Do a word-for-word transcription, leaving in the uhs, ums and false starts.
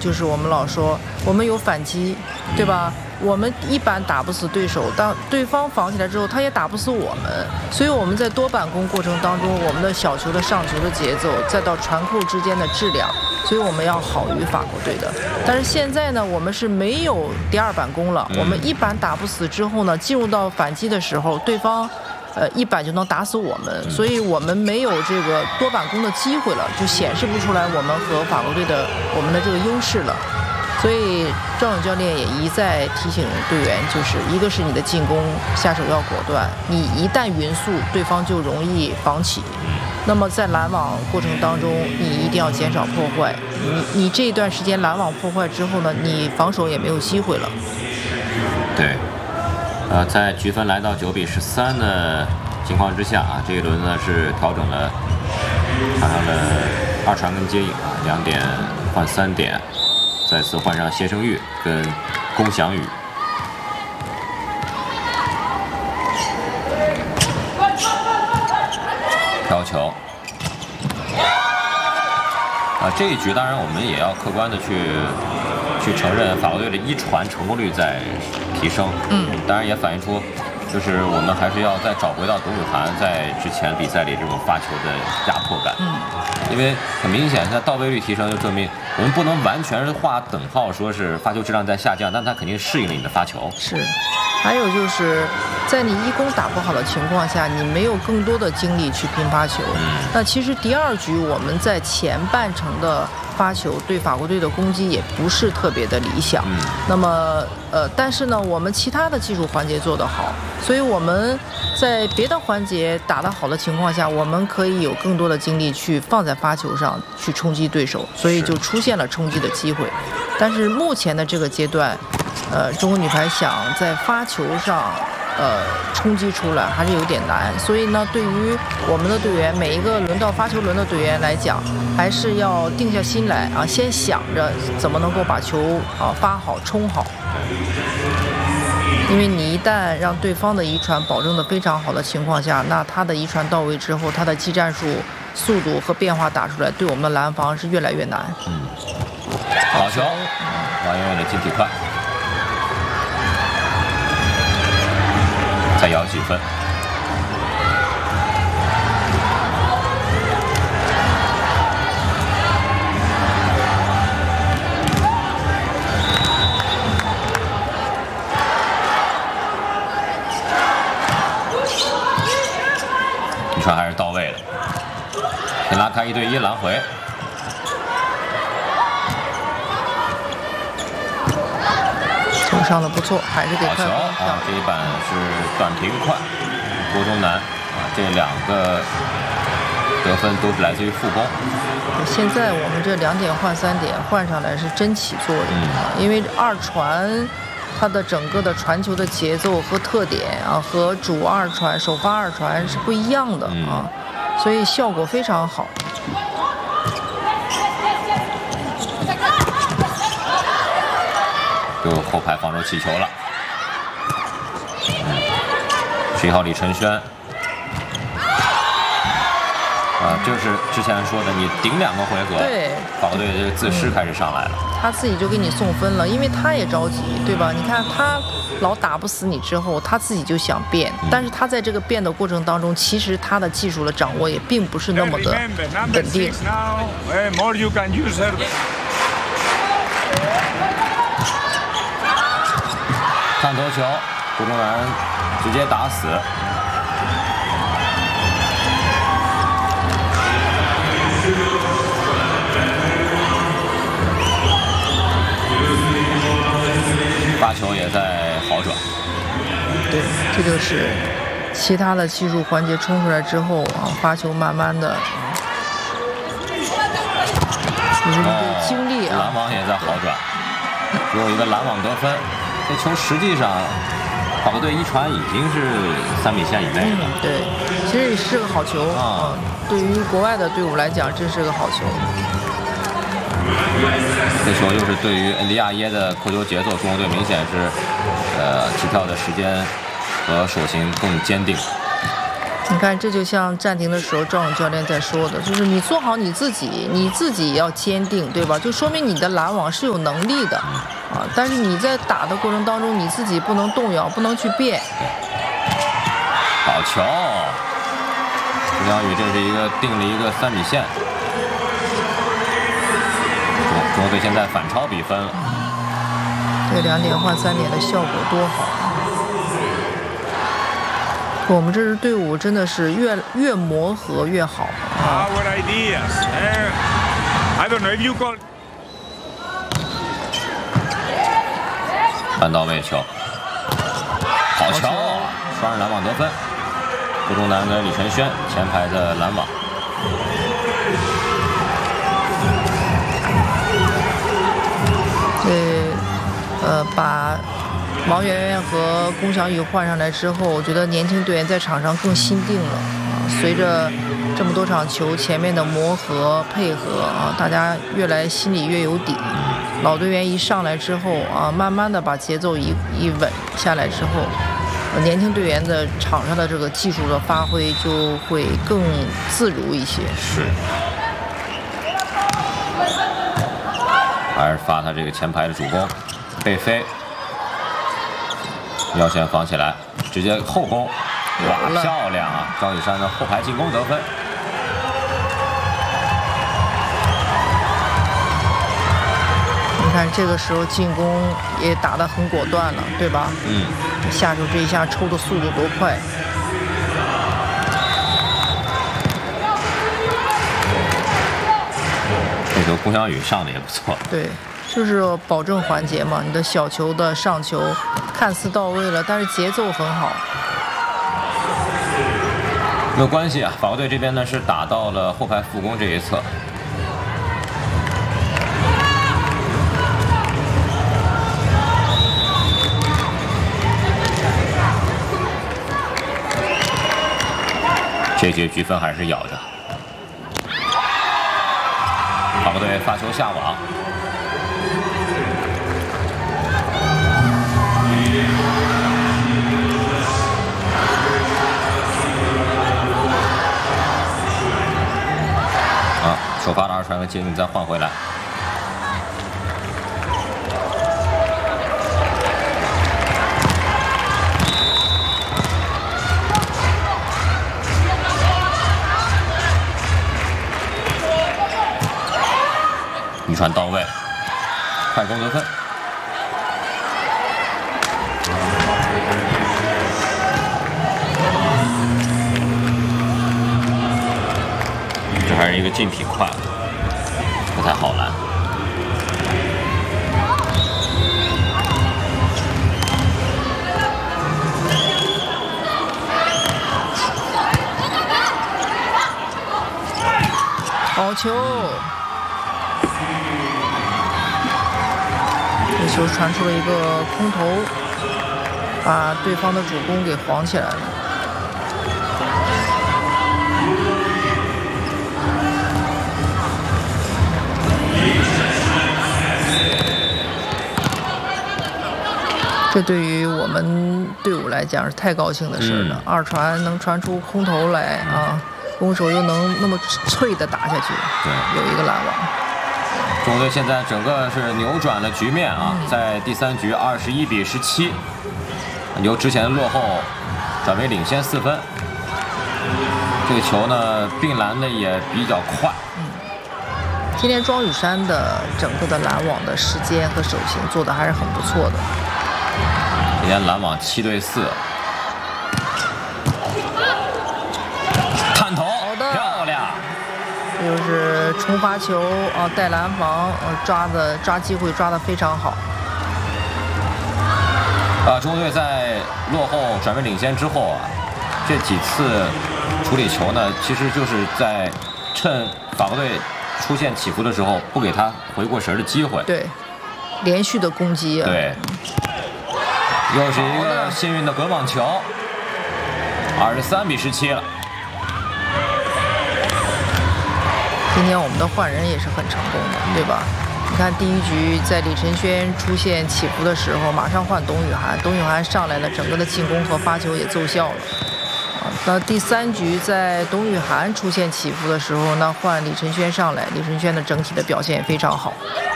就是我们老说我们有反击，对吧？我们一板打不死对手，当对方防起来之后，他也打不死我们。所以我们在多板攻过程当中，我们的小球的上球的节奏，再到传扣之间的质量，所以我们要好于法国队的。但是现在呢，我们是没有第二板攻了，我们一板打不死之后呢，进入到反击的时候，对方。呃，一板就能打死我们，所以我们没有这个多板攻的机会了，就显示不出来我们和法国队的我们的这个优势了。所以赵勇教练也一再提醒队员，就是一个是你的进攻下手要果断，你一旦匀速，对方就容易防起。那么在拦网过程当中，你一定要减少破坏。你你这一段时间拦网破坏之后呢，你防守也没有机会了。 对。呃，在局分来到九比十三的情况之下啊，这一轮呢是调整了，换上了二传跟接应啊，两点换三点，再次换上谢胜玉跟龚翔宇。飘球。啊，这一局当然我们也要客观的去去承认，法国队的一传成功率在提升。嗯，当然也反映出，就是我们还是要再找回到董祖涵在之前比赛里这种发球的压迫感。嗯，因为很明显，他到位率提升就证明我们不能完全是划等号，说是发球质量在下降，但他肯定适应了你的发球。 是。还有就是在你一攻打不好的情况下，你没有更多的精力去拼发球。嗯、那其实第二局我们在前半程的发球对法国队的攻击也不是特别的理想。嗯、那么呃，但是呢，我们其他的技术环节做得好，所以我们在别的环节打得好的情况下，我们可以有更多的精力去放在发球上去冲击对手，所以就出现了冲击的机会。但是目前的这个阶段。呃，中国女排想在发球上，呃，冲击出来还是有点难，所以呢，对于我们的队员，每一个轮到发球轮的队员来讲，还是要定下心来啊，先想着怎么能够把球啊发好、冲好。因为你一旦让对方的一传保证的非常好的情况下，那他的一传到位之后，他的技战术、速度和变化打出来，对我们的拦防是越来越难。 嗯，好球，王媛媛的金体快。再摇几分，一传还是到位了，先拉开一对一拦回。 球上的不错，还是得看。 好球啊！这一板是短平快，郭忠南啊，这两个得分都是来自于副攻。 现在我们这两点换三点换上来是真起作用啊！嗯、因为二传它的整个的传球的节奏和特点啊，和主二传、首发二传是不一样的啊，嗯、所以效果非常好。 就后排防守起球了，十一号李晨轩，啊，就是之前说的，你顶两个回合， 对， 法国队这个自失开始上来了， 嗯、他自己就给你送分了，因为他也着急，对吧？你看他老打不死你之后，他自己就想变，嗯、但是他在这个变的过程当中，其实他的技术的掌握也并不是那么的稳定。 看头球，郭忠南直接打死。发球也在好转。 对，这就是其他的技术环节冲出来之后啊，发球慢慢的，就是你的精力啊。 拦网也在好转，只有一个拦网得分。这球实际上，法国队一传已经是三米线以内了。 嗯、对，其实也是个好球啊、嗯。对于国外的队伍来讲，这是个好球。 这球又是对于恩迪亚耶的扣球节奏，中国队明显是，呃，起跳的时间和手型更坚定。 你看，这就像暂停的时候赵勇教练在说的，就是你做好你自己，你自己要坚定，对吧？就说明你的拦网是有能力的啊。但是你在打的过程当中，你自己不能动摇，不能去变。 好球！胡翔宇这是一个定了一个三比线，中国队现在反超比分了。 这两点换三点的效果多好啊！我们这支队伍真的是越越磨合越好啊！ 半到位球，好球！双人拦网得分。顾中南跟李晨轩前排的拦网。 对，呃，把王媛媛和龚翔宇换上来之后，我觉得年轻队员在场上更心定了啊。随着这么多场球前面的磨合配合啊，大家越来心里越有底。老队员一上来之后啊，慢慢的把节奏一一稳下来之后，年轻队员的场上的这个技术的发挥就会更自如一些。 是。还是发他这个前排的主攻，贝飞。腰线防起来，直接后攻，哇，漂亮啊！赵雨山的后排进攻得分。 你看这个时候进攻也打得很果断了，对吧？ 嗯。 下手这一下抽的速度多快！ 这球龚翔宇上的也不错。 对。就是保证环节嘛，你的小球的上球看似到位了，但是节奏很好。 没有关系啊，法国队这边呢是打到了后排副攻这一侧。这局局分还是咬着。法国队发球下网。啊，首发的二传和接应再换回来。一传到位，快攻得分。这还是一个进体快，不太好拦。 好球！这球传出了一个空投，把对方的主攻给晃起来了。这对于我们队伍来讲是太高兴的事了。嗯、二传能传出空投来啊，攻手又能那么脆的打下去， 对， 有一个拦网。 中国队现在整个是扭转了局面啊，嗯、在第三局二十一比十七，由之前落后转为领先四分。这个球呢，并拦的也比较快。 嗯，今天庄雨珊的整个的拦网的时间和手型做的还是很不错的。 今天拦网七对四，探头，漂亮。 就是冲发球啊，带拦防，呃，抓的抓机会抓得非常好。 啊，中国队在落后转为领先之后啊，这几次处理球呢，其实就是在趁法国队出现起伏的时候，不给他回过神的机会。 对，连续的攻击啊。 对，又是一个幸运的隔网球，二十三比十七了。 今天我们的换人也是很成功的，对吧？你看第一局在李晨轩出现起伏的时候，马上换董雨涵，董雨涵上来了，整个的进攻和发球也奏效了。啊， 那第三局在董宇涵出现起伏的时候，那换李承轩上来，李承轩的整体的表现也非常好。